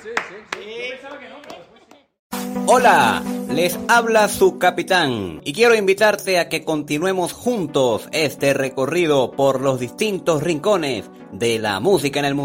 Yo pensaba que no, pero después sí. Hola, les habla su capitán y quiero invitarte a que continuemos juntos este recorrido por los distintos rincones de la música en el mundo.